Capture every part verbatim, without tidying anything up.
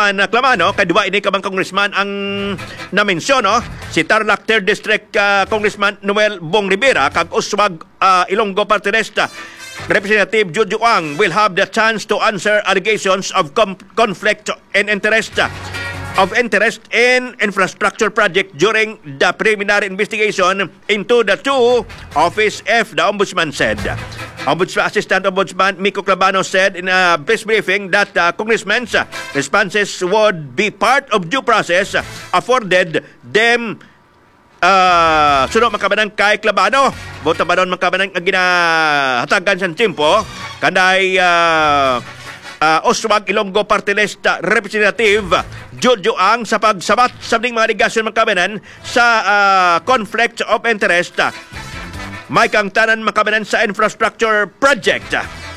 Ombudsman uh, Clamano, kadwa ini kabang congressman ang na-mention, no? Si Tarlac third District uh, Congressman Noel Bong Rivera kag Uswag uh, Ilonggo Party List uh, Representative Jojo Ang will have the chance to answer allegations of com- conflict and interest uh, of interest in infrastructure project during the preliminary investigation into the two Office F, the Ombudsman said. Ombudsman, Assistant Ombudsman Miko Clavano said in a press briefing that uh, Congressman's uh, responses would be part of due process uh, afforded them uh, sunod makabanang kay Clavano. Bota ba doon makabanang ang ginahatagan sa timpo kanday uh, uh, Oswag Ilonggo Party List uh, Representative Jojo Ang sa pagsabat sa mga aligasyon makabanan sa uh, conflict of interest uh, may kang tanan makabanan sa infrastructure project.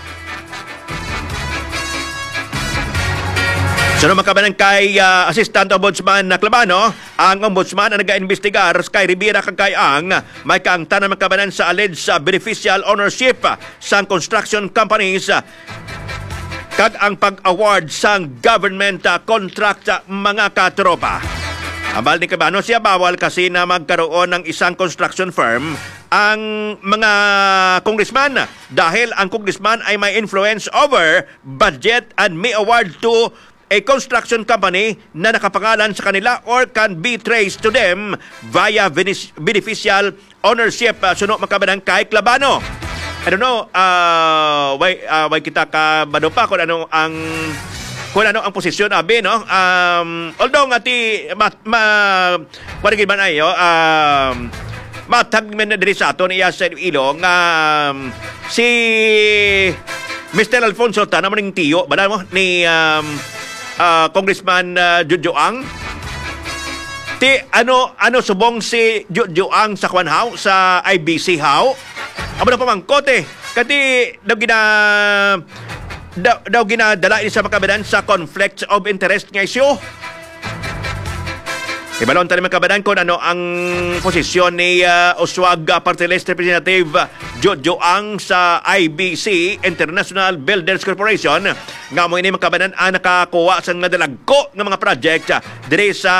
Sunod makabanan kay uh, Assistant Ombudsman na Clavano, ang ombudsman na nag-iimbestigar kay Rivera kag kay Ang may kang tanan makabanan sa alleged uh, beneficial ownership uh, sa construction companies uh, kag ang pag-award sang government uh, contract sa mga katropa. Ambal ni Clavano, siya bawal kasi na magkaroon ng isang construction firm ang mga congressman dahil ang congressman ay may influence over budget and may award to a construction company na nakapangalan sa kanila or can be traced to them via beneficial ownership. Uh, suno makabanang kay Clavano. I don't know, uh, why, uh, why kita ka bado pa kung ano ang kung ano ang posisyon abi, no? Um, although nga ti ma, ma parigid man ayo um, matag men diri sa aton iya sa ilong um, si Mister Alfonso ta naman ning tiyo bala mo ni um, uh, Congressman uh, Jojo Ang. Ti ano ano subong si Jojo Ang sa kwan haw sa I B C haw. Amo na pamangkote kati daw gina daw, daw ginadala sa makabadan sa conflict of interest nga isyu. Ibalon tayo makabadan kung ano ang posisyon ni uh, Oswag uh, Party List Representative Jojo Ang sa I B C, International Builders Corporation, nga mo ini makabadan ang nakakuha sa nga dalagko ng mga project uh, dire sa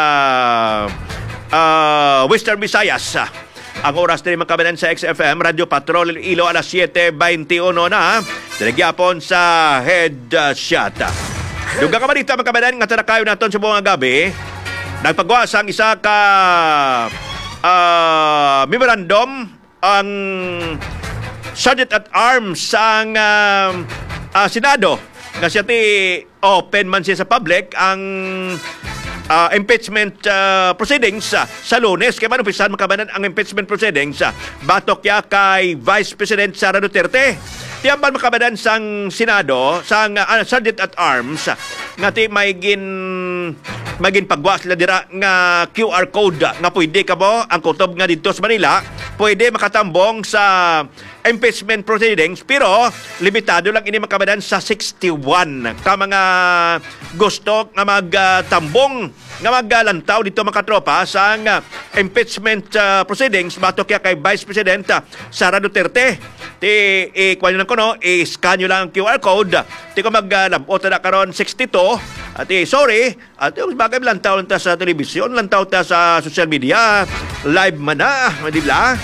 uh, Western Visayas. Ang oras din makabanan sa X F M, Radio Patrol Ilo, alas siete twenty-one na. Dalagyapon sa headshot. Dugang kamalita makabanan nga tanakayo naton sa buong gabi. Nagpagawa sang isa ka uh, memorandum ang Sergeant at Arms sang uh, uh, Senado. Nga siya ti open man siya sa public ang Uh, impeachment uh, proceedings uh, sa Lunes. Kaya man umpisan makabanan ang impeachment proceedings uh, batok ya kay Vice President Sara Duterte. Tiyambal makabanan sang Senado sang uh, Sergeant at Arms uh, nga ti may gin magin pagwa sila dira nga Q R code uh, nga pwede ka mo ang kutob nga dito sa Manila pwede makatambong sa impeachment proceedings pero limitado lang ini makabanan sa sixty-one ka mga gusto nga magtambong nga maglantaw dito mga tropa sa uh, impeachment uh, proceedings batok ya kay Vice President uh, Sara Duterte. Ti ikwan nyo lang ko no, i-scan nyo lang ang Q R code. Ti ko mag-labot na karon sixty-two. At eh, sorry, at yung bagay lantaw lang ta sa telebisyon, lantaw ta sa social media, live man na, madila.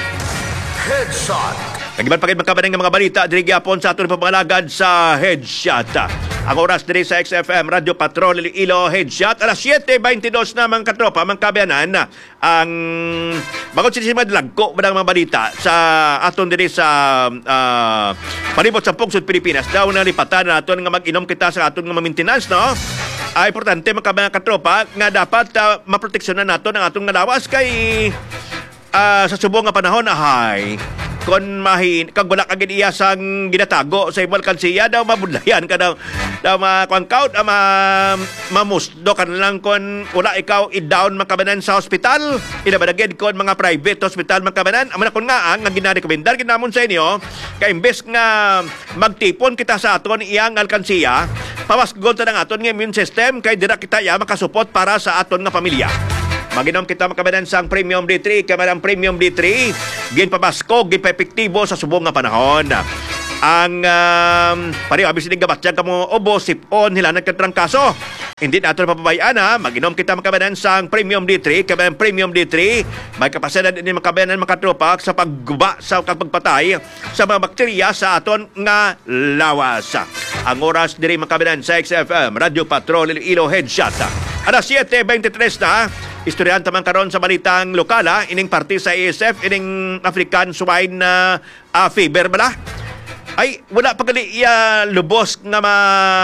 Headshot. Nagiban pa kayo magkabanang ng mga balita, diri gyapon sa aton papangalagad sa Headshot. Ang oras diri sa X F M, Radio Patrol Ilo, Headshot. Alas siete twenty-two na mga katropa, mga kabayanan, ang bagod siya madlagko ba ng mga balita sa aton diri sa uh, palibot sa Pungsod, Pilipinas. Daw na lipatan na aton nga mag-inom kita sa aton nga maintenance, no? Ay, importante mga katropa nga dapat uh, maproteksyonan nato ang atong nga lawas kay uh, sa subong nga panahon, ahay. Kung mahin, kag wala kag iyasang ginatago sa imong alkansiya daw mabudlayan ka daw daw makangkaut ama mamusdo ka lang kon wala ikaw i-down makabanan sa hospital inabadagid kon mga private hospital makabanan amo na kon nga ang nga ginarekomendar ginamon sa inyo kay imbes nga magtipon kita sa aton iyang alkansiya pawasgon ta ng aton nga immune system kay dira kita ya makasupot para sa aton nga pamilya. Maginom kita makabanan sang Premium D three, kamadang Premium D three, ginpabasko, ginpa-epektibo sa subong nga panahon. ang um, pareho abis din gabatyan kamo obo sipon nila nagkatrang kaso. Hindi nato papabayaan ha, mag-inom kita makabanan sang Premium D three, kabayan Premium D three, may kapasidad din makabanan makatropa sa pagguba sa pagpatay sa mga bakterya sa aton nga lawas. Ang oras diri makabanan sa X F M, Radio Patrol Iloilo Headshot. Alas siete twenty-three na, istoryan tamang karon sa balitang lokala, ining parte sa A S F, ining African Swine uh, uh, Fever bala. Ay, wala pa gali iya lubos nga ma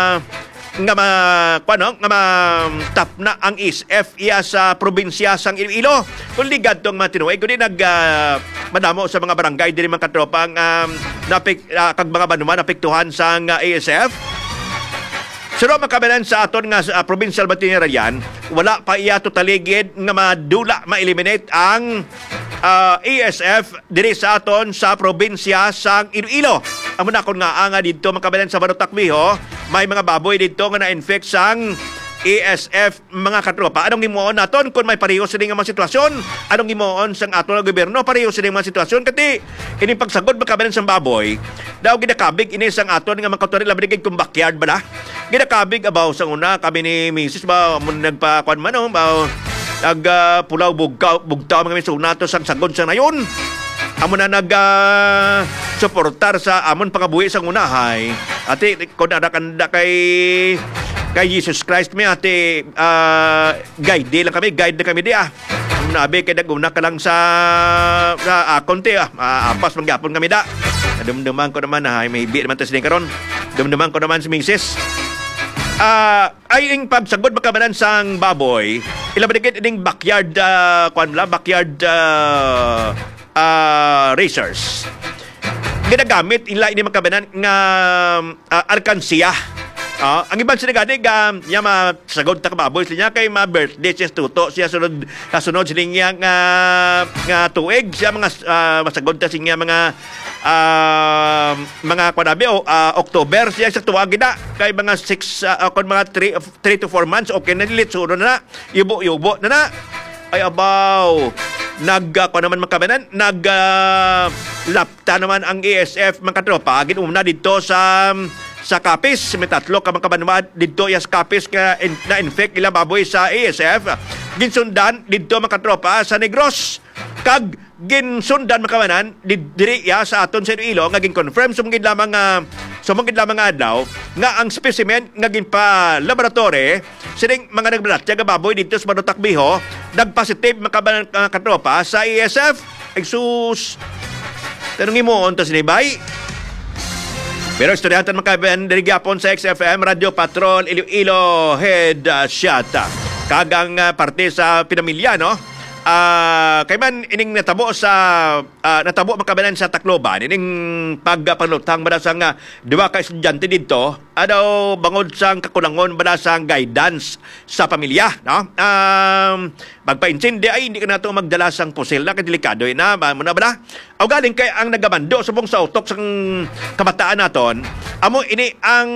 nga ma kuano nga ma tap na ang A S F iya sa probinsya sang Iloilo. Kung ligad tong matinuay kundi nag uh, madamo sa mga barangay diri man katropang um, napik uh, kag mga banuman napiktuhan sang uh, A S F. Suro makabalan sa aton nga uh, provincial batinerayan, wala pa iya totaligid nga madula ma-eliminate ang uh, A S F diri sa aton sa probinsya sang Iloilo. Amo na kon nga anga didto makabalan sa Barotakmiho, may mga baboy didto nga na-infect sang A S F mga katropa. Anong gimuon naton kung may pareho sa nga mga sitwasyon? Anong gimuon sang aton nga gobyerno pareho sa mga sitwasyon? Kati ini pagsagod makabalan sang baboy, daw ginakabig ini sang aton nga mga kautoridad labi gid kung backyard ba na? Ginakabig abaw sang una kami ni Missus ba mo nagpa kuan man no, ba nag uh, pulaw bugkaw bugtaw mga misuna to sang sagod sang nayon. Amo na nag uh, suportar sa amon pangabuhi sang unahay. Ati kon ada kanda kay kay Jesus Christ mi ati uh, guide lang kami, guide na kami di ah. Nabi kay naguna ka lang sa na akon ti ah, uh, apas mangyapon kami da. Dumduman ko naman ay may bi naman tas din karon. Dumduman ko naman si Missus Uh, ay ing pabsagod makamanan sang baboy, ilabadigit ining backyard uh, kuan la backyard uh, uh, racers. Ginagamit ila ini makamanan nga uh, alkansiya. Uh, ang ibang sinaгаnig uh, niya masagod ta ka baboy siya kay ma birthday siya tuto siya sunod kasunod siya nga nga tuig siya mga uh, masagod ta siya mga uh, mga kwanabi o uh, October siya sa tuwag na kay mga six uh, kon mga three to four months okay na dilit suno na yubo-yubo na na ay abaw nag uh, naman makabanan nag uh, lapta naman ang A S F mga katropa ginumna dito sa sa Kapis may tatlo ka mga kabanwa dito yas Kapis ka in, na infect ila baboy sa A S F ginsundan dito mga katropa sa Negros kag ginsundan makabanan diri ya sa aton sa Iloilo nga gin-confirm sumugid lamang uh, sumugid lamang adlaw nga ang specimen nga ginpa laboratory sining mga nagbalatya nga baboy dito sa Barotakmiho nagpositive makabanan uh, katropa sa A S F ay sus tanongin mo onto sinibay. Pero istoryatan makabayan diri gyapon sa X F M Radio Patrol Iloilo Headshot kagang uh, parte sa pinamilya no. Uh, kay man ining natabo sa uh, natabo makabanan sa Tacloban ining pagpanlutang bala sang uh, duwa ka estudyante didto adaw bangod sang kakulangon bala sang guidance sa pamilya no um magpa-intindi ay hindi ka nato magdala sang pusil na kay delikado ina mo na bala aw galing kay ang nagamando subong sa utok sang kabataan naton amo ini ang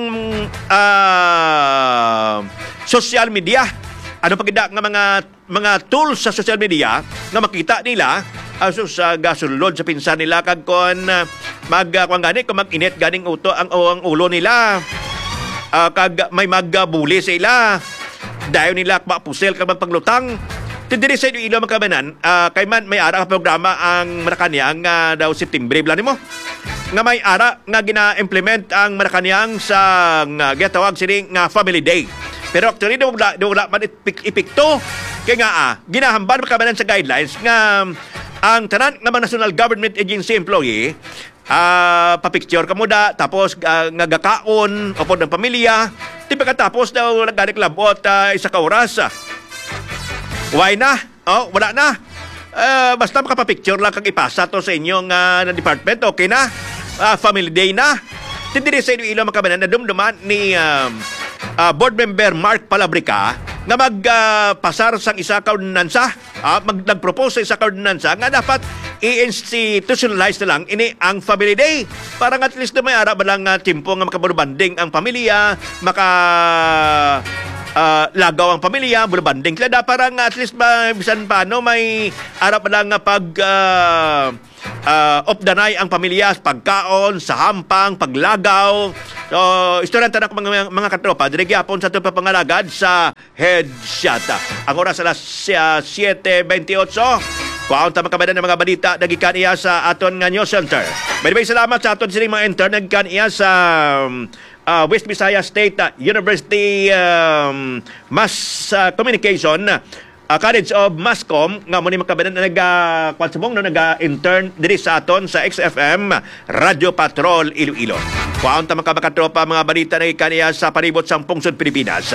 uh, social media. Ano pagida nga mga mga tools sa social media nga makita nila aso sa gasulod sa pinsan nila kag kon uh, mag uh, kung gani kung mag-init ganing uto ang, o, ang ulo nila uh, kag may magbuli sa ila dayon nila mapusel kag magpaglutang tidiri sa Iloilo makabanan uh, kay man may ara ka programa ang Malacañang uh, daw September blan mo nga may ara nga gina-implement ang Malacañang sa uh, gitawag sining nga Family Day. Pero actually, wala, wala man ipikto. Kaya nga, ah, ginahamban makabanan sa guidelines nga ang tanan nga mga National Government Agency employee, ah, papicture ka mo da, tapos ah, ngagakaon, upod ng pamilya, di ba katapos daw naganik labot ah, isa ka oras. Ah. Why na? Oh, wala na. Uh, basta makapapicture lang kang ipasa to sa inyong uh, na department, okay na? Uh, family day na. Tindiri sa Iloilo makabanan na dumduman ni um, uh, board member Mark Palabrica nga magpasar uh, sang isa ka ordinansa, uh, mag nagpropose sa isa ka ordinansa nga dapat i-institutionalize na lang ini ang family day para at least na may ara ba lang uh, timpo nga makabulubanding ang pamilya, maka uh, lagaw ang pamilya, bulubanding sila da para nga at least ba bisan paano may ara ba lang uh, pag uh, uh, of the night ang pamilya, pagkaon, sa hampang, paglagaw. So, istoryan tanak mga, mga katropa, dirigyapon sa itong papangalagad sa Headshot. Ang oras alas uh, seven twenty-eight. Kuwaon ta makabadan ng mga balita nagikan iya sa aton nga news center. By the way, salamat sa aton sining mga intern nagikan iya sa um, uh, West Visayas State uh, University um, Mass uh, Communication uh, College of Masscom nga mo ni makabadan na nag-kwansabong no nag-intern diri sa aton sa X F M Radio Patrol Iloilo. Kuwaon ta makabakatropa mga balita nagikan iya sa palibot sang pungsod Pilipinas.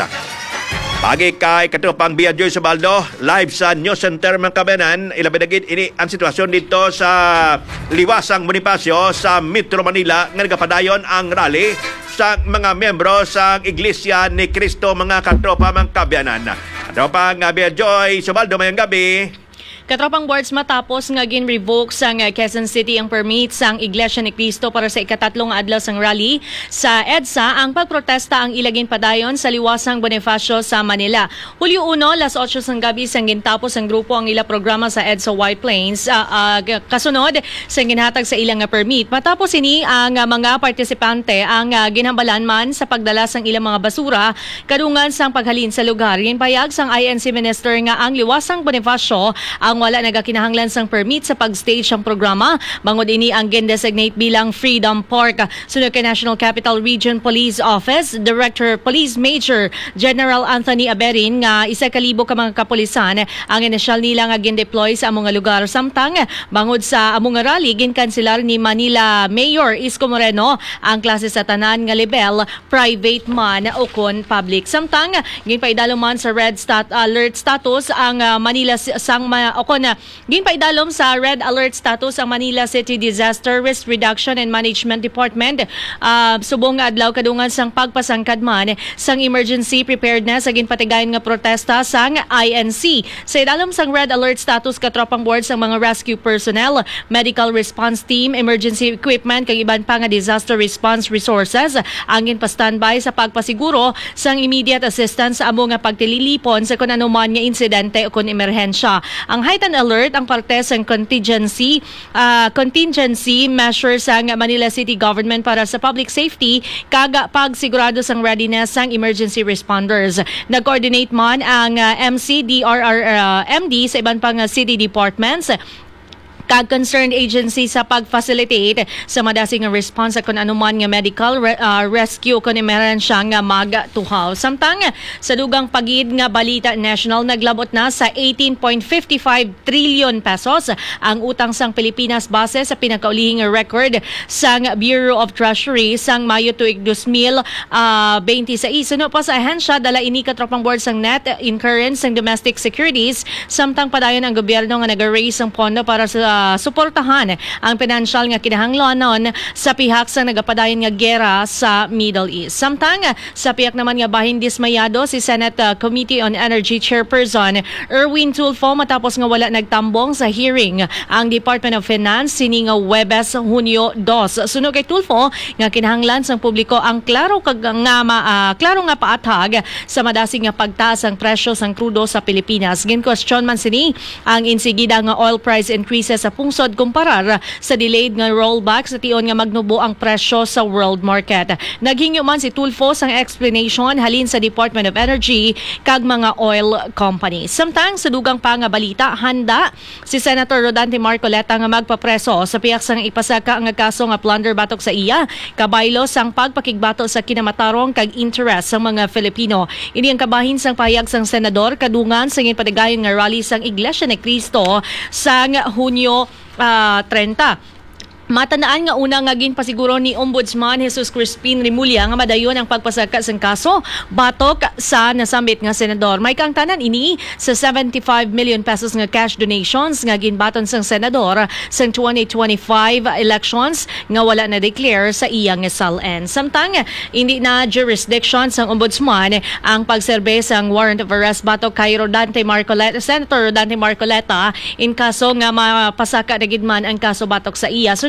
Pagi kay katropang Bia Joy Subaldo, live sa News Center mga kabanan. Ilabidagid ini ang sitwasyon dito sa Liwasang Bonifacio sa Metro Manila nga nagapadayon ang rally sa mga miyembro sa Iglesia ni Cristo mga katropa mga kabanan. Katropang Bia Joy Subaldo, mayang gabi. Katropang boards matapos nga gin-revoke sa Quezon City ang permit sang Iglesia ni Cristo para sa ikatatlong adlaw sang rally sa EDSA ang pagprotesta ang ilagin padayon sa Liwasang Bonifacio sa Manila. Hulyo one, alas eight sang gabi sang gintapos ang grupo ang ila programa sa EDSA White Plains uh, uh, kasunod sang ginhatag sa ilang nga permit. Matapos ini ang uh, mga partisipante ang uh, ginhambalan man sa pagdala sang ilang mga basura kadungan sang paghalin sa lugar. Ginpayag sang I N C Minister nga ang Liwasang Bonifacio ang wala nagakinahanglan sang permit sa pag-stage ang programa. Bangod ini ang gin-designate bilang Freedom Park. Sunod kay National Capital Region Police Office, Director Police Major General Anthony Aberin nga isa kalibo ka mga kapulisan ang inisyal nila nga gin-deploy sa among lugar. Samtang bangod sa among rally, ginkanselar ni Manila Mayor Isko Moreno ang klase sa tanan nga level, private man o kon public. Samtang ginpaidalo man sa red stat alert status ang uh, Manila sang ma, o kon ginpaidalom sa red alert status ang Manila City Disaster Risk Reduction and Management Department. Uh, subong nga adlaw kadungan sang pagpasangkad man sang emergency preparedness sa ginpatigayon nga protesta sang I N C. Sa idalom sang red alert status katropang board sang mga rescue personnel, medical response team, emergency equipment kag iban pa nga disaster response resources ang ginpa-standby sa pagpasiguro sang immediate assistance sa amo nga pagtililipon sa kun anuman nga insidente o kun emerhensya. Ang heightened alert ang parte sa contingency uh, contingency measures sang Manila City Government para sa public safety kaga pagsigurado sang readiness sang emergency responders. Nag-coordinate man ang uh, M C D R R uh, M D sa iban pang uh, city departments kag concerned agency sa pag-facilitate sa madasing response sa kung anuman nga medical re, uh, rescue kung emerhensya nga magtuhaw. Samtang sa dugang pagid nga balita national naglabot na sa eighteen point five five trillion pesos ang utang sang Pilipinas base sa pinakaulihing record sang Bureau of Treasury sang Mayo tuig two thousand twenty-six. Suno pa sa ahensya dala ini katropang board sang net incurrence sang domestic securities samtang padayon ang gobyerno nga nag-raise ang pondo para sa Uh, suportahan ang pinansyal nga kinahanglanon sa pihak sa nagapadayon nga gera sa Middle East. Samtang sa pihak naman nga bahin dismayado si Senate uh, Committee on Energy Chairperson Erwin Tulfo matapos nga wala nagtambong sa hearing ang Department of Finance sini nga Huwebes, Hunyo two. Suno kay Tulfo nga kinahanglan sang publiko ang klaro kag nga uh, klaro nga paatag sa madasing nga pagtaas ang presyo sang krudo sa Pilipinas. Gin-question man sini ang insigida nga oil price increases sa pungsod kumparar sa delayed nga rollback sa tion nga magnubo ang presyo sa world market. Naghingyo man si Tulfo sang explanation halin sa Department of Energy kag mga oil companies. Samtang sa dugang pa nga balita, handa si Senator Rodante Marcoleta nga magpapreso sa pihak sang ipasaka nga kaso nga plunder batok sa iya kabaylo sang pagpakigbato sa kinamatarong kag interest sang mga Filipino. Ini ang kabahin sang pahayag sang senador kadungan sa ginpatigayon nga rally sang Iglesia ni Cristo sang Hunyo Uh, thirty. Matandaan nga una nga ginpasiguro ni Ombudsman Jesus Crispin Rimulya nga madayon ang pagpasaka sang kaso batok sa nasambit nga senador. May kang tanan ini sa seventy-five million pesos nga cash donations nga ginbaton sang senador sa twenty twenty-five elections nga wala na declare sa iyang S L N. Samtang hindi na jurisdiction sang Ombudsman ang pagserbe sang warrant of arrest batok kay Rodante Marcoleta, Senator Rodante Marcoleta in kaso nga mapasaka na gid man ang kaso batok sa iya. Sunod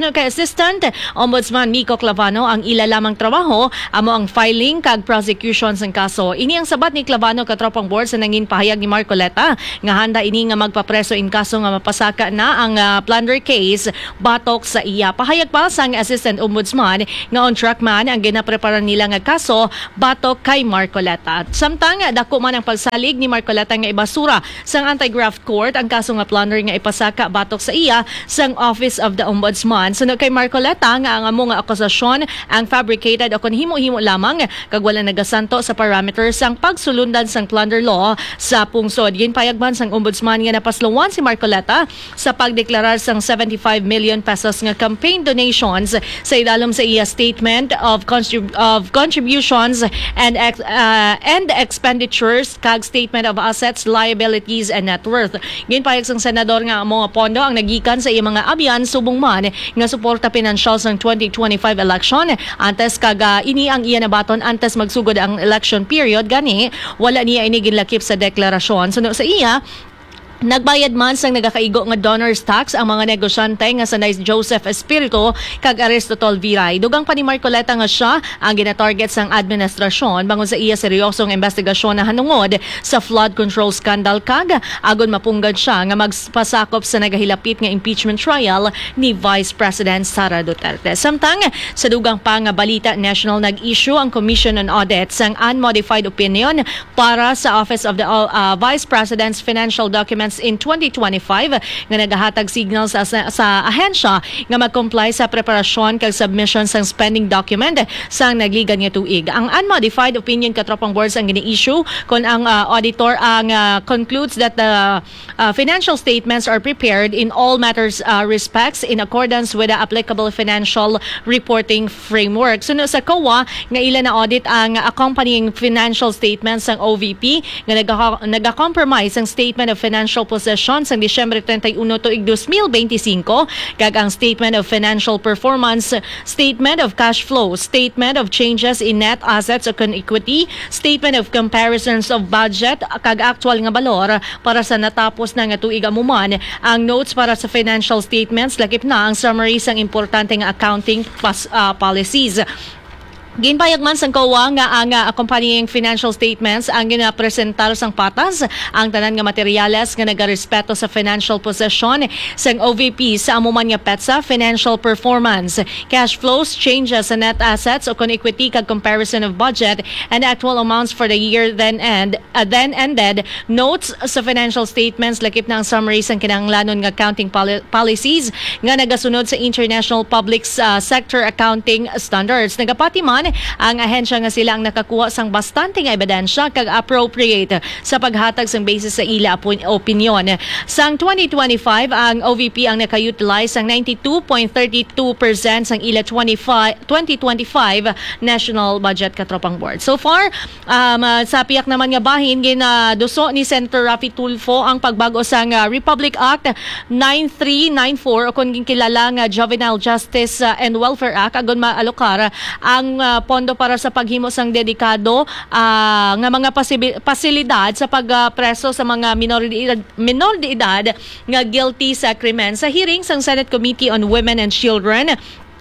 Sunod kay Assistant Ombudsman Miko Clavano, ang ila lamang trabaho amo ang filing kag prosecution sang kaso. Ini ang sabat ni Clavano katropang board sa nangin pahayag ni Marcoleta nga handa ini nga magpapreso in kaso nga mapasaka na ang uh, plunder case batok sa iya. Pahayag pa sang Assistant Ombudsman nga on track man ang ginaprepara nila nga kaso batok kay Marcoleta. Samtang dako man ang pagsalig ni Marcoleta nga ibasura sang anti-graft court ang kaso nga plunder nga ipasaka batok sa iya sang Office of the Ombudsman. Sunod kay Marcoleta nga ang amo nga akusasyon ang fabricated o kon himo-himo lamang kag wala nagasanto sa parameters sang pagsulundan sang plunder law sa pungsod. Ginpayagman sang Ombudsman nga napasluwan si Marcoleta sa pagdeklarar sang seventy-five million pesos nga campaign donations sa idalom sa iya statement of contrib- of contributions and ex- uh, and expenditures kag statement of assets, liabilities and net worth. Ginpayag sang senador nga ang mga pondo ang nagikan sa iya mga abyan subong man nga suporta pinansyal sang twenty twenty-five election antes kag uh, ini ang iya nabaton antes magsugod ang election period gani wala niya ini ginlakip sa deklarasyon. Suno sa iya nagbayad man sang nagakaigo nga donors tax ang mga negosyante nga sa Nice Joseph Espiritu kag Aristotol Viray. Dugang pa ni Marcoleta nga siya ang ginatarget sang administrasyon bangon sa iya seryosong investigasyon na hanungod sa flood control scandal kag agon mapunggad siya nga magpasakop sa nagahilapit nga impeachment trial ni Vice President Sara Duterte. Samtang sa dugang pa nga balita national nag-issue ang Commission on Audit sang unmodified opinion para sa Office of the uh, Vice President's Financial Documents in twenty twenty-five nga nagahatag signal sa, sa, sa ahensya nga mag-comply sa preparasyon kag submission sang spending document sang nagligan nga tuig. Ang unmodified opinion katropang boards ang gini-issue kung ang uh, auditor ang uh, concludes that the uh, financial statements are prepared in all matters uh, respects in accordance with the applicable financial reporting framework. Suno sa C O A nga ila na audit ang accompanying financial statements sang O V P nga naga-compromise ang statement of financial possession sang Disyembre thirty-one tuig twenty twenty-five kag ang statement of financial performance, statement of cash flow, statement of changes in net assets o equity, statement of comparisons of budget kag actual nga balor para sa natapos na nga tuig amuman, ang notes para sa financial statements lakip na ang summary sang importante nga accounting pas, uh, policies. Ginpayag man sang C O A nga ang uh, accompanying financial statements ang ginapresentar sang patas ang tanan nga materyales nga nagarespeto sa financial possession sang O V P sa amuman nga petsa, financial performance, cash flows, changes sa net assets o kon equity kag comparison of budget and actual amounts for the year then end uh, then ended, notes sa financial statements lakip na ang summary sang kinahanglanon nga accounting poli- policies nga nagasunod sa international public uh, sector accounting standards. Nagapati man ang ahensya nga sila ang nakakuha sang bastante nga ebidensya kag appropriate sa paghatag sang basis sa ila opinion. Sang twenty twenty-five ang O V P ang naka-utilize sang ninety-two point three two percent sang ila twenty twenty-five national budget katropang board. So far, um, sa piyak naman nga bahin ginaduso ni Senator Raffy Tulfo ang pagbago sang uh, Republic Act nine three nine four o kung kilala nga Juvenile Justice uh, and Welfare Act agon maalokar ang uh, pondo para sa paghimo sang dedikado uh, nga mga pasibi- pasilidad sa pagpreso uh, sa mga minor de edad, minor de edad nga guilty sa krimen. Sa hearing sang Senate Committee on Women and Children,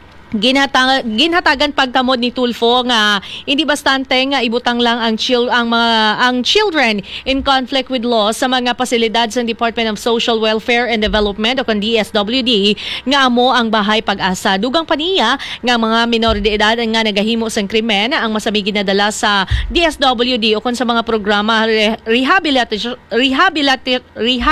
Ginhatag, ginhatagan pagkamod ni Tulfo nga hindi bastante nga ibutang lang ang chil, ang mga ang children in conflict with law sa mga pasilidad sa Department of Social Welfare and Development o kon D S W D nga amo ang bahay pag-asa. Dugang paniya nga mga minor de edad nga nagahimo sang krimen ang masabi ginadala sa D S W D o kon sa mga programa re, rehabilitation rehabilitation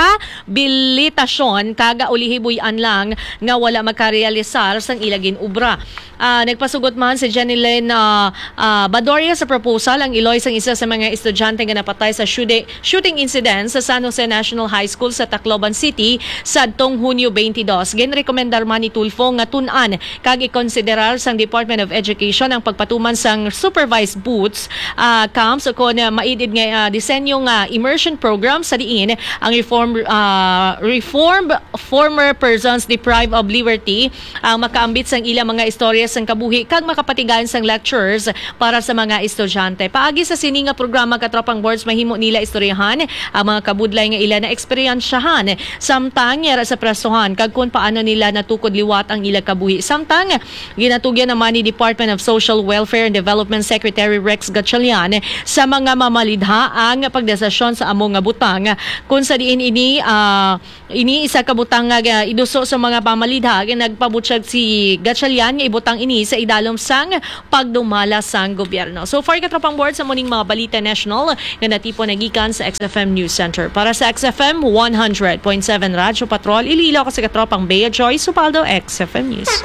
rehabilitasyon kaga ulihibuy-an lang nga wala makarealisar sang ilagin ubra. Uh, nagpasugot man si Jenny Lynn uh, uh, Badoria sa proposal ang iloy sang isa sa mga estudyante nga napatay sa shooting, shooting incident sa San Jose National High School sa Tacloban City sa adtong Hunyo twenty-two. Ginrekomendar man ni Tulfo nga tun-an kag ikonsiderar sang Department of Education ang pagpatuman sang supervised boots uh, camps o kon uh, maidid nga uh, disenyo nga immersion program sa diin ang reform uh, reformed former persons deprived of liberty ang makaambit sang ilang mga istorya maayos ang kabuhi kag makapatigayon sang lectures para sa mga estudyante. Paagi sa sini nga programa katropang boards mahimo nila istoryahan ang mga kabudlay nga ila na eksperyensyahan samtang yara sa presohan kag kung paano nila natukod liwat ang ila kabuhi. Samtang ginatugyan naman ni Department of Social Welfare and Development Secretary Rex Gatchalian sa mga mamalidha ang pagdesisyon sa among nga butang kung sa diin ini uh, ini isa ka butang nga uh, iduso sa mga pamalidha nga nagpabutyag si Gatchalian nga ibutang ini sa idalom sang pagdumala sang gobyerno. So far katropang board sa muning mga balita national nga natipo nagikan sa X F M News Center. Para sa X F M one hundred point seven Radyo Patrol, ililaw ko sa katropang Bea Joy Supaldo, X F M News.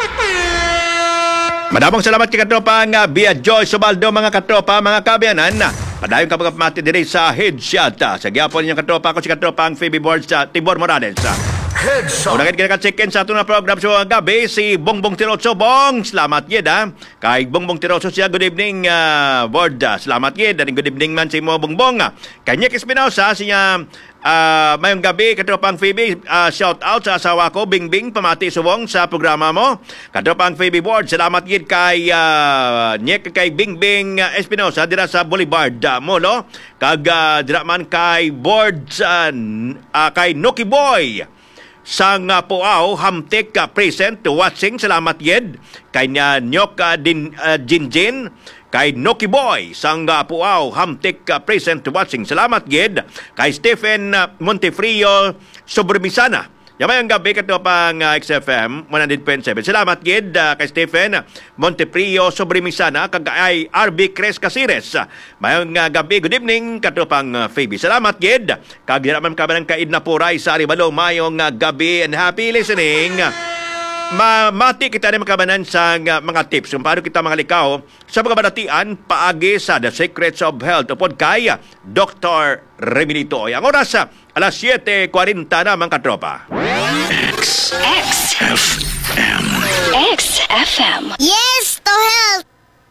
Madamong salamat kay katropa nga Bea Joy Subaldo, mga katropa, mga kabayanan. Padayon ka mga pamati diri sa Headshot. Sa gyapon niyang katropa ko si katropa ang Phoebe Board sa Tibor Morales. Headshot. Unang kita ka-check-in sa ato na program sa gabi, si Bongbong Tirotso. Bong, salamat yun ha. Kay Bongbong Tirotso siya, good evening uh, board. Salamat yun. And good evening man si mo Bongbong. Kay Nick Espinosa, siya uh, mayong gabi, katropang Phoebe, uh, shout out sa asawa ko, Bingbing, pamati subong sa programa mo. Katropang Phoebe Board, salamat yun kay uh, Nick, kay Bingbing uh, Espinosa, dira sa Boulevard, uh, Molo. Kag uh, dira man kay Board, uh, uh, kay Noki Boy. Sang uh, Puaw, Hamtik uh, present, watching, salamat yed. Kay uh, Nyok uh, din, uh, Jinjin, kay Noki Boy, sang uh, Puaw, Hamtik uh, present, watching, salamat yed. Kay Stephen uh, Montefrio, Sobremisana. Yamayang gabi kato pang uh, X F M one hundred point seven. Salamat gid uh, kay Stephen Monteprio Sobremisana kag ay R B Cres Casires. Mayong uh, gabi, good evening kato pang uh, Phoebe. Salamat gid kag diraman ka man kaid na puray sa Aribalo. Mayong uh, gabi and happy listening. Mamati kita na makabanan sa uh, mga tips kung paano kita mga likaw sa mga balatian paagi sa The Secrets of Health upod kay Doctor Remilito. Ang oras sa alas siete forty na mga katropa. X X F M. X F M. Yes to health!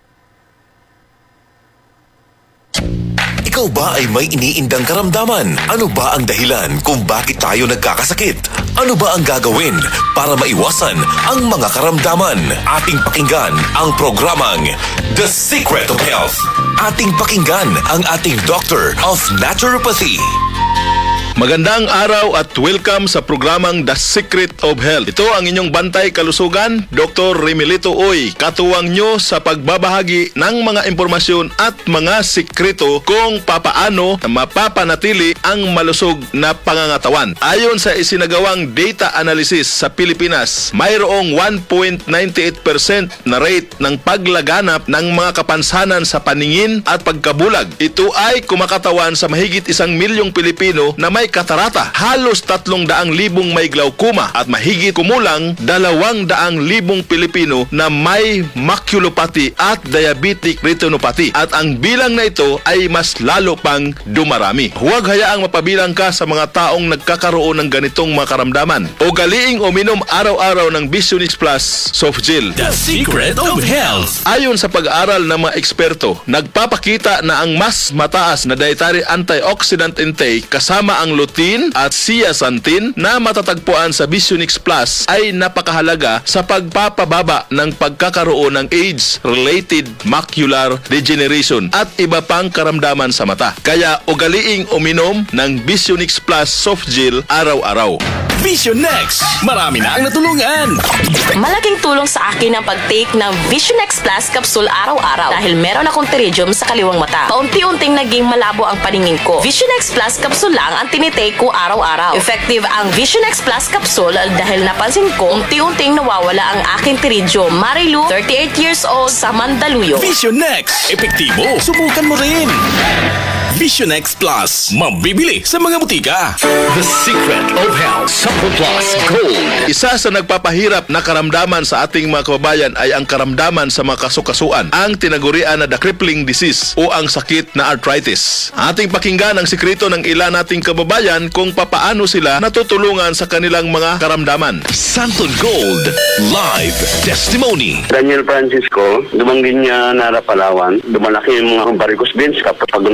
Ikaw ba ay may iniindang karamdaman? Ano ba ang dahilan kung bakit tayo nagkakasakit? Ano ba ang gagawin para maiwasan ang mga karamdaman? Ating pakinggan ang programang The Secret of Health. Ating pakinggan ang ating Doctor of Naturopathy. Magandang araw at welcome sa programang The Secret of Health. Ito ang inyong bantay kalusugan, Doctor Remilito Oy. Katuwang nyo sa pagbabahagi ng mga impormasyon at mga sikreto kung papaano mapapanatili ang malusog na pangangatawan. Ayon sa isinagawang data analysis sa Pilipinas, mayroong one point nine eight percent na rate ng paglaganap ng mga kapansanan sa paningin at pagkabulag. Ito ay kumakatawan sa mahigit isang milyong Pilipino na may may katarata, halos tatlong daang libong may glaucoma at mahigit kumulang dalawang daang libong Pilipino na may maculopathy at diabetic retinopathy. At ang bilang na ito ay mas lalo pang dumarami. Huwag hayaang mapabilang ka sa mga taong nagkakaroon ng ganitong mga karamdaman. Ugaliing uminom araw-araw ng Visionix Plus Soft Gel. The Secret of Health. Ayon sa pag-aaral ng mga eksperto, nagpapakita na ang mas mataas na dietary antioxidant intake kasama ang lutein at zeaxanthin na matatagpuan sa Visionix Plus ay napakahalaga sa pagpapababa ng pagkakaroon ng age-related macular degeneration at iba pang karamdaman sa mata. Kaya ugaliing uminom ng Visionix Plus Soft Gel araw-araw. Visionex, marami na ang natulungan. Malaking tulong sa akin ang pag-take ng Visionex Plus Capsule araw-araw dahil meron akong pterygium sa kaliwang mata. Paunti-unting naging malabo ang paningin ko. Visionex Plus Capsule lang ang tinitake ko araw-araw. Effective ang Visionex Plus Capsule dahil napansin ko unti-unting nawawala ang aking pterygium. Marilu, thirty-eight years old, sa Mandaluyong. Visionex, epektibo. Subukan mo rin. Visionex Plus, mabibili sa mga butika. The Secret of Health Supple Plus Gold. Isa sa nagpapahirap na karamdaman sa ating mga kababayan ay ang karamdaman sa mga kasukasuan, ang tinagurian na the crippling disease o ang sakit na arthritis. Ating pakinggan ang sikreto ng ilan nating kababayan kung papaano sila natutulungan sa kanilang mga karamdaman. Santon Gold Live Testimony. Daniel Francisco, dumanggin niya Nara Palawan. Dumalaki yung mga varicose veins kapag pagod na pagod.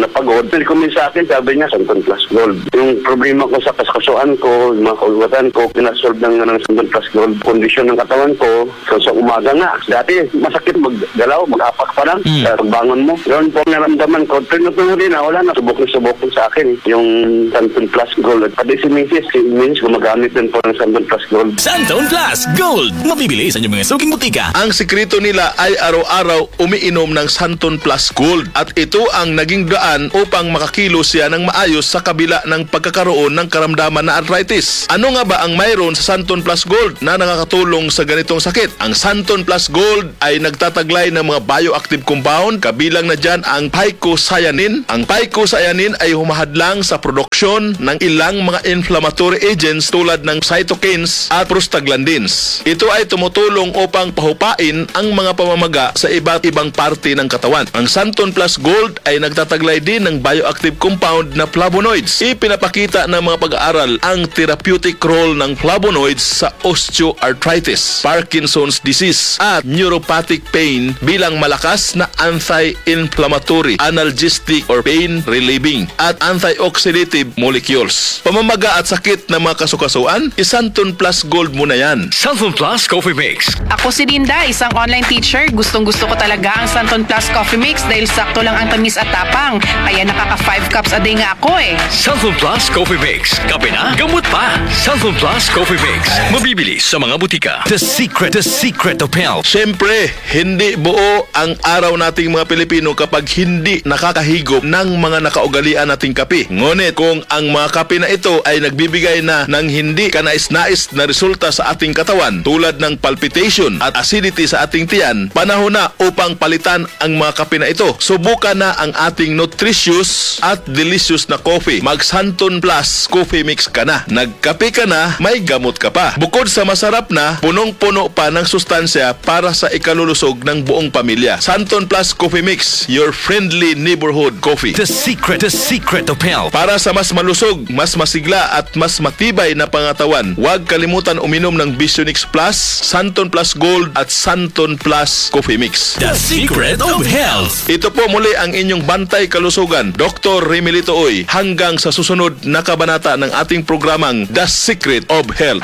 Gold. Recommend sa akin, sabi niya, Santon Plus Gold. Yung problema ko sa kaskasuan ko, yung mga kaulwatan ko, pinasolve ng, ng Santon Plus Gold. Kondisyon ng katawan ko, so sa umaga nga. Dati, masakit maggalaw, mag-apak pa lang. Mm. Sa pagbangon mo. Yun po naramdaman ko. Tunog-tunog din na, wala na. Subok na subok sa akin. Yung Santon Plus Gold. Pati si Missus, si Missus gumagamit din po ng Santon Plus Gold. Santon Plus Gold. Mabibili sa inyong mga suking butika. Ang sikreto nila ay araw-araw umiinom ng Santon Plus Gold at ito ang naging daan upang makakilos siya ng maayos sa kabila ng pagkakaroon ng karamdaman na arthritis. Ano nga ba ang mayroon sa Santon Plus Gold na nakakatulong sa ganitong sakit? Ang Santon Plus Gold ay nagtataglay ng mga bioactive compound, kabilang na dyan ang phycocyanin. Ang phycocyanin ay humahadlang sa produksyon ng ilang mga inflammatory agents tulad ng cytokines at prostaglandins. Ito ay tumutulong upang pahupain ang mga pamamaga sa iba't ibang parte ng katawan. Ang Santon Plus Gold ay nagtataglay din ng bioactive compound na flavonoids. Ipinapakita ng mga pag-aaral ang therapeutic role ng flavonoids sa osteoarthritis, Parkinson's disease at neuropathic pain bilang malakas na anti-inflammatory, analgesic or pain relieving at antioxidative molecules. Pamamaga at sakit ng mga kasukasuan, iSanton Plus Gold mo na yan. Santon Plus Coffee Mix. Ako si Dinda, isang online teacher. Gustong gusto ko talaga ang Santon Plus Coffee Mix dahil sakto lang ang tamis at tapang. Kaya nakaka five cups a day nga ako eh. Santon Plus Coffee Mix. Kape na, gamot pa. Santon Plus Coffee Mix. Mabibili sa mga butika. The secret, the secret of health. Siyempre, hindi buo ang araw nating mga Pilipino kapag hindi nakakahigop ng mga nakaugalian nating kape. Ngunit kung ang mga kape na ito ay nagbibigay na ng hindi kanais-nais na resulta sa ating katawan tulad ng palpitation at acidity sa ating tiyan, panahon na upang palitan ang mga kape na ito. Subukan na ang ating nutritious at delicious na coffee. Mag Santon Plus Coffee Mix ka na. Nagkape ka na, may gamot ka pa. Bukod sa masarap na, punong-puno pa ng sustansya para sa ikalulusog ng buong pamilya. Santon Plus Coffee Mix, your friendly neighborhood coffee. The secret, the secret of health. Para sa mas malusog, mas masigla at mas matibay na pangatawan, huwag kalimutan uminom ng Visionix Plus, Santon Plus Gold at Santon Plus Coffee Mix. The secret of health. Ito po muli ang inyong bantay kalusugan, Doctor Remilito Oy, hanggang sa susunod na kabanata ng ating programang The Secret of Health.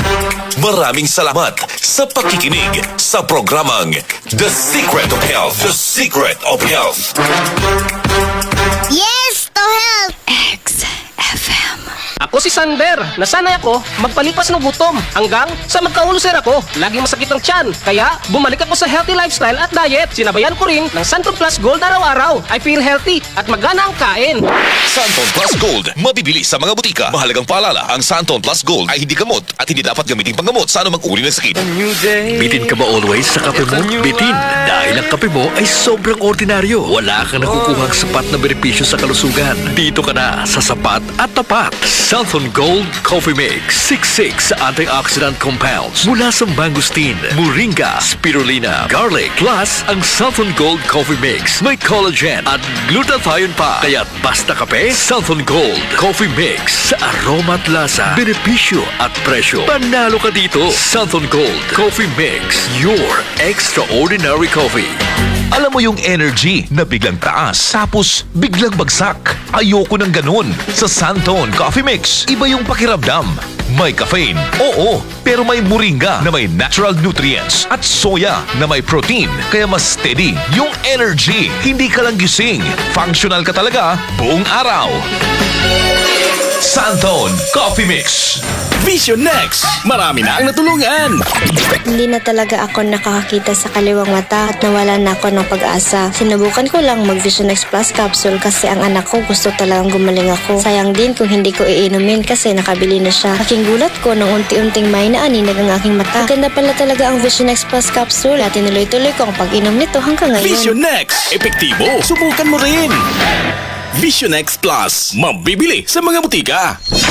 Maraming salamat sa pakikinig sa programang The Secret of Health. The Secret of Health. Yes to health! X F M. Ako si Sander. Nasanay ako magpalipas ng gutom hanggang sa magkaulcer ako. Laging masakit ang tiyan. Kaya bumalik ako sa healthy lifestyle at diet. Sinabayan ko rin ng Santon Plus Gold araw-araw. I feel healthy at magana ang kain. Santon Plus Gold, mabibili sa mga butika. Mahalagang paalala, ang Santon Plus Gold ay hindi gamot at hindi dapat gamitin panggamot sa anumang uri ng sakit. Bitin ka ba always sa kape mo? Bitin. Dahil ang kape mo ay sobrang ordinaryo. Wala kang nakukuhang sapat na benepisyo sa kalusugan. Dito ka na sa sapat at tapat. Santon Gold Coffee Mix. sixty-six antioxidant compounds mula sa mangosteen, moringa, spirulina, garlic. Plus, ang Santon Gold Coffee Mix may collagen at glutathione pa. Kaya't basta kape, Santon Gold Coffee Mix. Sa aroma at lasa, benepisyo at presyo. Panalo ka dito. Santon Gold Coffee Mix. Your extraordinary coffee. Alam mo yung energy na biglang taas, tapos biglang bagsak. Ayoko ng ganun. Sa Santon Coffee Mix, iba yung pakiramdam. May caffeine, oo, pero may moringa na may natural nutrients at soya na may protein, kaya mas steady yung energy. Hindi ka lang gising, functional ka talaga buong araw. Santon Coffee Mix. Vision Next. Marami na ang natulungan. Hindi na talaga ako nakakakita sa kaliwang mata at nawala na ako ng pag-asa. Sinubukan ko lang mag Vision X Plus capsule kasi ang anak ko gusto talagang gumaling ako. Sayang din kung hindi ko iinumin kasi nakabili na siya. Aking gulat ko nung unti-unting may naaninag ang aking mata. Maganda pala talaga ang Vision X Plus capsule at tinuloy-tuloy ko ang pag-inom nito hanggang ngayon. Vision Next. Epektibo. Subukan mo rin. Vision X Plus. Mabibili sa mga butika.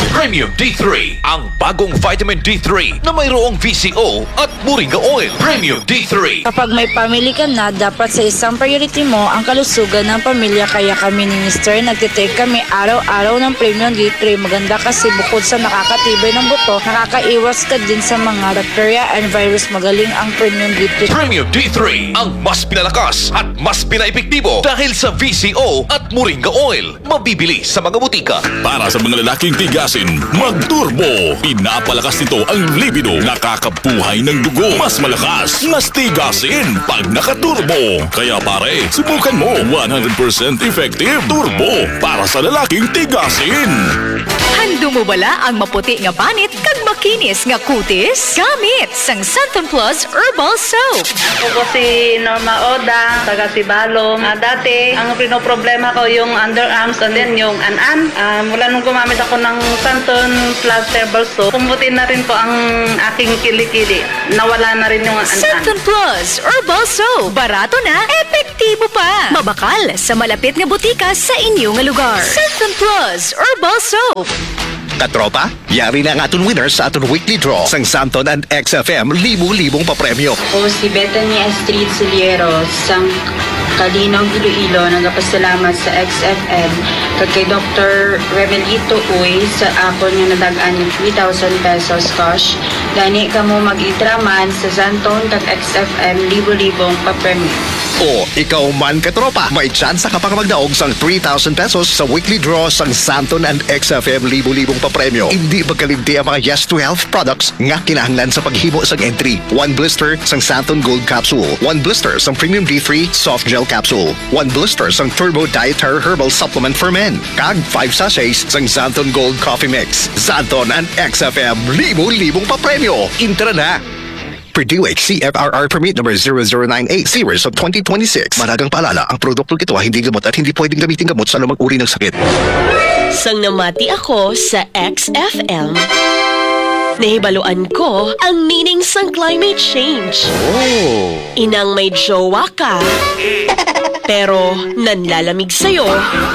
Premium D three, ang bagong vitamin D three na mayroong V C O at Moringa Oil. Premium D three. Kapag may family ka na, dapat sa isang priority mo ang kalusugan ng pamilya. Kaya kami ni Mister nagtitake kami araw-araw ng Premium D three. Maganda kasi bukod sa nakakatibay ng buto, nakakaiwas ka din sa mga bacteria and virus. Magaling ang Premium D three. Premium D three, ang mas pinalakas at mas pinaepektibo dahil sa V C O at Moringa Oil. Mabibili sa mga butika. Para sa mga lalaking tigasin, mag-turbo. Pinapalakas nito ang libido. Nakakabuhay ng dugo. Mas malakas, mas tigasin pag nakaturbo. Kaya pare, subukan mo. one hundred percent effective turbo para sa lalaking tigasin. Hando mo bala ang maputi nga panit kag makinis nga kutis? Gamit sang Santon Plus Herbal Soap. Ako po si Norma Oda, taga Sibalom. Ah, dati, ang pinoproblema ko yung underarms and then yung an-an. Ah, mula nung gumamit ako ng Santon Plus Herbal Soap, pumutin na rin po ang aking kilikili. Nawala na rin yung an-an. Santon Plus Herbal Soap. Barato na, epektibo pa. Mabakal sa malapit nga butika sa inyong nga lugar. Santon Plus Herbal Soap. Katropa, yari na ang aton winners sa aton weekly draw sang Santon and X F M libu-libong papremyo. O si Bethany Astrid Siliero sang Kalinong Iloilo nagapasalamat sa X F M kag kay Doctor Remelito Uy sa akon nga nadagaan ng three thousand pesos cash. Dani kamo mag-itraman sa Santon kag X F M libu-libong papremyo. O ikaw man katropa, may tsansa ka pang magdaog sang three thousand pesos sa weekly draw sang Santon and X F M libu-libong papremyo. Hindi magkalimti ang mga Yes to Health products nga kinahanglan sa paghimo sang entry. One blister sang Santon Gold Capsule, one blister sang Premium D three Soft Gel Capsule, one blister sang Turbo Dietary Herbal Supplement for Men, kag five sachets sang Santon Gold Coffee Mix. Santon and X F M libu-libong papremyo. Intra na! Purdue C F R R Permit number zero zero nine eight series of twenty twenty-six. Maragang paalala, ang produktong ito ay hindi gamot at hindi pwedeng gamitin gamot sa anumang uri ng sakit. Sang namati ako sa X F M, nahibaluan ko ang meaning sang climate change. Oh. Inang may jowa ka, pero nanlalamig sa'yo,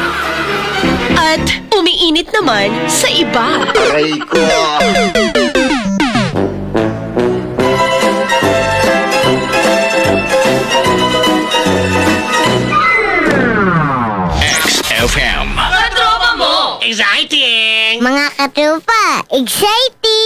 at umiinit naman sa iba. Aray ko! F M. Katropa mo! Exciting! Mga katupa, exciting!